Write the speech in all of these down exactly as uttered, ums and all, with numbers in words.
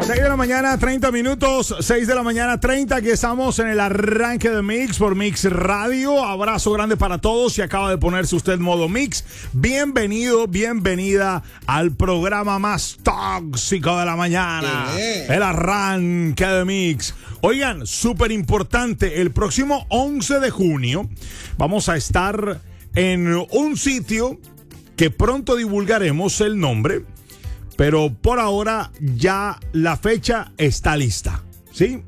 seis de la mañana, treinta minutos, seis de la mañana, treinta, aquí estamos en el arranque de Mix por Mix Radio. Abrazo grande para todos. Si acaba de ponerse usted modo Mix, bienvenido, bienvenida al programa más tóxico de la mañana, el arranque de Mix. Oigan, súper importante, el próximo once de junio vamos a estar en un sitio que pronto divulgaremos el nombre, pero por ahora ya la fecha está lista, ¿sí?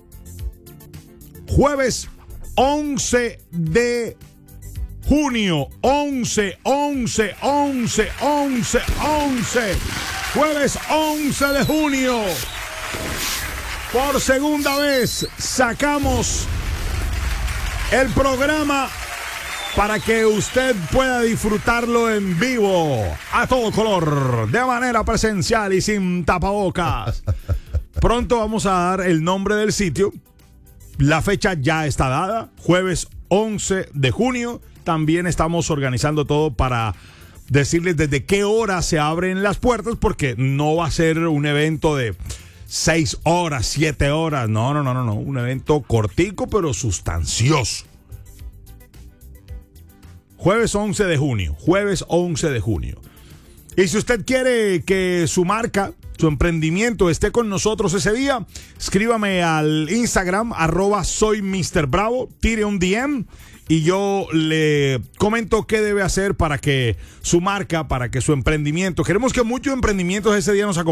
Jueves once de junio, once, once, once, once, once, jueves once de junio. Por segunda vez sacamos el programa para que usted pueda disfrutarlo en vivo, a todo color, de manera presencial y sin tapabocas. Pronto vamos a dar el nombre del sitio. La fecha ya está dada, jueves once de junio. También estamos organizando todo para decirles desde qué hora se abren las puertas, porque no va a ser un evento de seis horas, siete horas. No, no, no, no, no. Un evento cortico, pero sustancioso. Jueves once de junio, jueves once de junio. Y si usted quiere que su marca, su emprendimiento esté con nosotros ese día, escríbame al Instagram, arroba soy mister Bravo, tire un D M y yo le comento qué debe hacer para que su marca, para que su emprendimiento, queremos que muchos emprendimientos ese día nos acompañen.